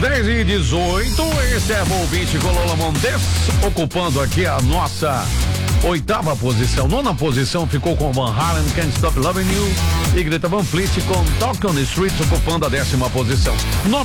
10h18, esse é Volbeat com Lola Montes, ocupando aqui a nossa oitava posição. Nona posição ficou com Van Halen, Can't Stop Loving You, e Greta Van Fleet com Talk on the Street, ocupando a 10ª posição.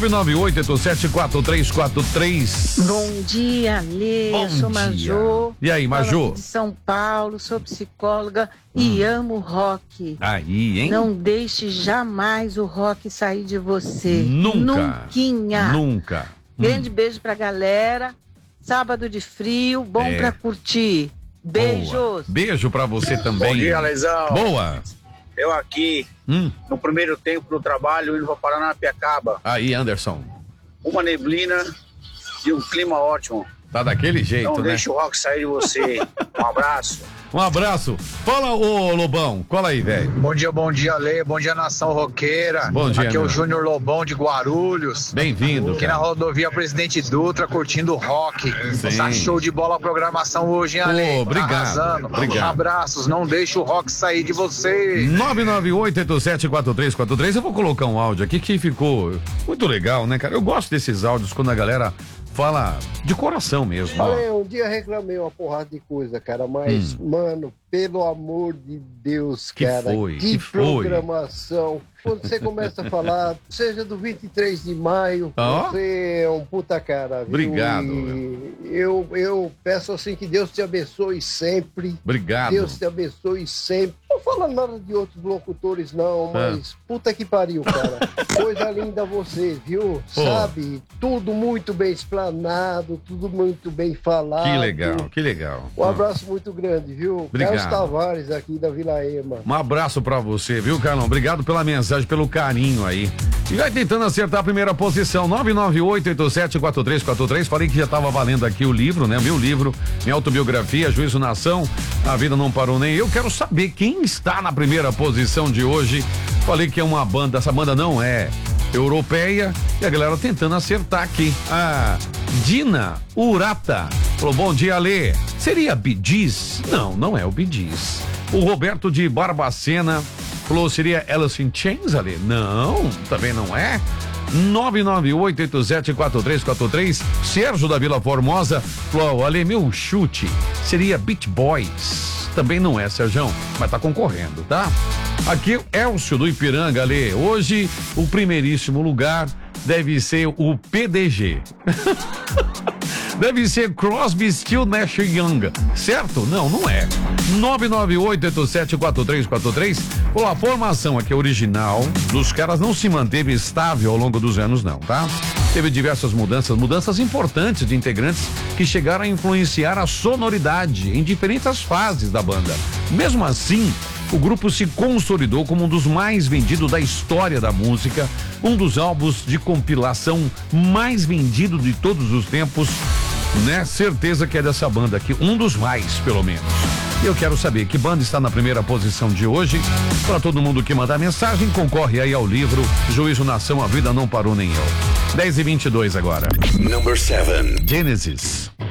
998874343. Bom dia, Lê. Bom Eu sou dia. Majô. E aí, Majô? Falo aqui de São Paulo, sou psicóloga e amo rock. Aí, hein? Não deixe jamais o rock sair de você. Nunca. Nunquinha. Nunca. Grande beijo pra galera. Sábado de frio, bom pra curtir. Beijos. Boa. Beijo pra você também. Bom dia, Lesão. Boa. Eu aqui, no primeiro tempo do trabalho, indo para Paranapiacaba. Aí, Anderson. Uma neblina e um clima ótimo. Tá daquele jeito, Não né? deixe o rock sair de você. Um abraço. Um abraço. Fala, ô Lobão. Cola aí, velho. Bom dia, Lê. Bom dia, nação roqueira. Bom dia, Aqui é o meu. Júnior Lobão de Guarulhos. Bem-vindo. Aqui na rodovia Presidente Dutra, curtindo rock. Sim. Tá show de bola a programação hoje, hein, Ale? Obrigado, Tá arrasando. obrigado. Abraços, não deixe o rock sair de você. 998874343. Eu vou colocar um áudio aqui que ficou muito legal, né, cara? Eu gosto desses áudios quando a galera fala de coração mesmo. ó. Olha, um dia reclamei uma porrada de coisa, cara, mas, mano, pelo amor de Deus, Que cara, foi? que Que foi? programação. Quando você começa a falar, seja do 23 de maio, Ó. você é um puta cara, viu? Obrigado, E eu peço assim que Deus te abençoe sempre. Obrigado. Deus te abençoe sempre. Não falando nada de outros locutores, não, mas puta que pariu, cara. Coisa linda você, viu? Pô. Sabe? Tudo muito bem explanado, tudo muito bem falado. Que legal, que legal. Um abraço muito grande, viu? Obrigado. Carlos Tavares, aqui da Vila Ema. Um abraço pra você, viu, Carlão? Obrigado pela mensagem, pelo carinho aí. E vai tentando acertar a primeira posição, 998874343. Falei que já tava valendo aqui o livro, né? Meu livro, minha autobiografia, Juízo Nação, A Vida Não Parou Nem Eu. Quero saber quem está na primeira posição de hoje. Falei que é uma banda, essa banda não é europeia, e a galera tentando acertar aqui. A Dina Urata falou: bom dia, Alê. Seria Bee Gees? Não, não é o Bee Gees. O Roberto de Barbacena falou: seria Alice in Chains, Alê? Não, também não é. 998874343. Sérgio da Vila Formosa falou: Alê, meu chute seria Beach Boys. Também não é, Sérgio, mas tá concorrendo, tá? Aqui o Elcio do Ipiranga, Alê. Hoje o primeiríssimo lugar deve ser o PDG. Deve ser Crosby, Still, Nash Young, certo? Não, não é. 998874343. Pô, a formação aqui original dos caras não se manteve estável ao longo dos anos, não, tá? Teve diversas mudanças importantes de integrantes que chegaram a influenciar a sonoridade em diferentes fases da banda. Mesmo assim, o grupo se consolidou como um dos mais vendidos da história da música, um dos álbuns de compilação mais vendido de todos os tempos, né? Certeza que é dessa banda aqui, um dos mais, pelo menos. Eu quero saber que banda está na primeira posição de hoje. Para todo mundo que mandar mensagem, concorre aí ao livro Juízo Nação, A Vida Não Parou Nem Eu. 10h22 agora. Number 7. Genesis.